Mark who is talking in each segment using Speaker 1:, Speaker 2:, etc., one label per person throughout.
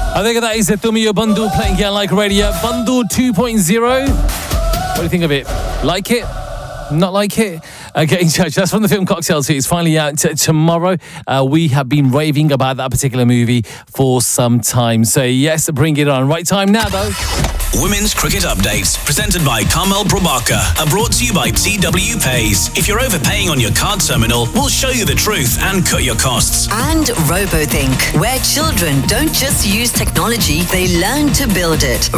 Speaker 1: I think that is Tumiyo Bandhu playing here like radio. Bandhu 2.0. What do you think of it? Like it? Not like it? Get in touch. That's from the film Cocktail 2. It's finally out tomorrow. We have been raving about that particular movie for some time. So yes, bring it on. Right time now though.
Speaker 2: Women's Cricket Updates, presented by Carmel Brubaka, are brought to you by TW Pays. If you're overpaying on your card terminal, we'll show you the truth and cut your costs.
Speaker 3: And RoboThink, where children don't just use technology, they learn to build it.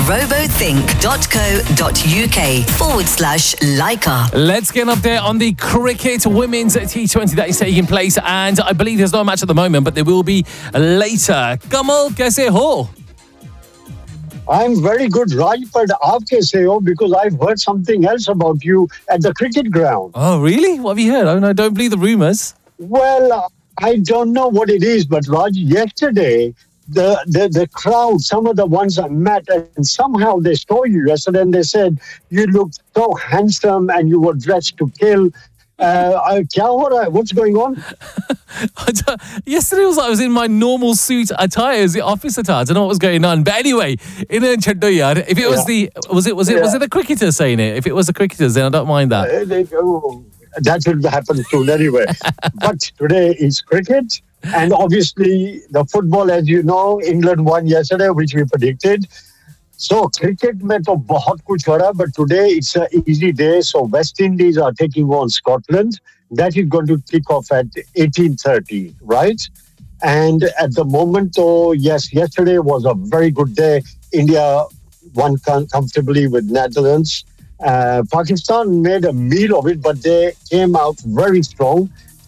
Speaker 3: robothink.co.uk/Leica.
Speaker 1: Let's get an update on the cricket women's T20 that is taking place. And I believe there's no match at the moment, but there will be later. Kamal, kaise ho?
Speaker 4: I'm very good, Raj, but aap kaise ho? Because I've heard something else about you at the cricket ground.
Speaker 1: Oh, really? What have you heard? Oh, no, don't believe the rumours.
Speaker 4: Well, I don't know what it is, but Raj, yesterday, the crowd, some of the ones I met, and somehow they saw you yesterday and they said, you looked so handsome and you were dressed to kill. What's going on?
Speaker 1: Yesterday was like I was in my normal suit attire, as the office attire. I don't know what was going on, but anyway, if it was was it the cricketers saying it? If it was the cricketers, then I don't mind that.
Speaker 4: That will happen soon anyway. But today is cricket, and obviously the football, as you know, England won yesterday, which we predicted. So cricket mein to bahut kuch ho raha, but today it's an easy day. So West Indies are taking on Scotland. That is going to kick off at 18:30, right? And at the moment, yes, yesterday was a very good day. India won comfortably with Netherlands. Pakistan made a meal of it, but they came out very strong.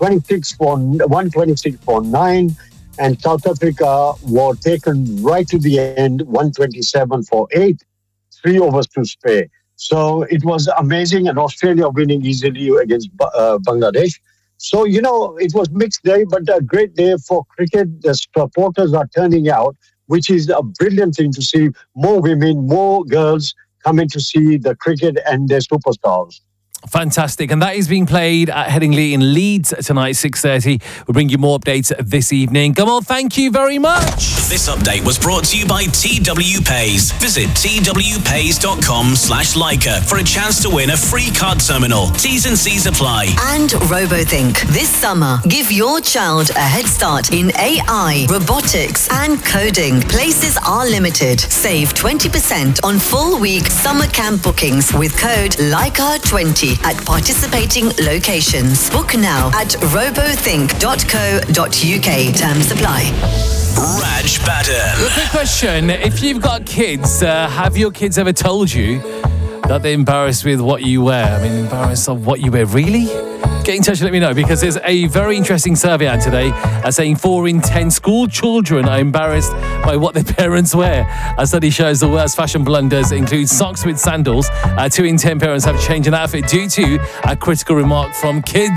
Speaker 4: 126 for 9. And South Africa were taken right to the end, 127 for 8, 3 overs to spare. So it was amazing, and Australia winning easily against Bangladesh. So, it was mixed day, but a great day for cricket. The supporters are turning out, which is a brilliant thing to see. More women, more girls coming to see the cricket and their superstars.
Speaker 1: Fantastic. And that is being played at Headingley in Leeds tonight, 6:30. We'll bring you more updates this evening. Kamal, thank you very much.
Speaker 2: This update was brought to you by TW Pays. Visit twpays.com/Leica for a chance to win a free card terminal. T's and C's apply.
Speaker 3: And RoboThink. This summer, give your child a head start in AI, robotics and coding. Places are limited. Save 20% on full week summer camp bookings with code Leica20 at participating locations. Book now at robothink.co.uk. Terms apply.
Speaker 2: Raj Bader.
Speaker 1: Quick question. If you've got kids, have your kids ever told you that they're embarrassed with what you wear? I mean, embarrassed of what you wear? Really? Get in touch and let me know, because there's a very interesting survey out today saying 4 in 10 school children are embarrassed by what their parents wear. A study shows the worst fashion blunders include socks with sandals. 2 in 10 parents have changed an outfit due to a critical remark from kids.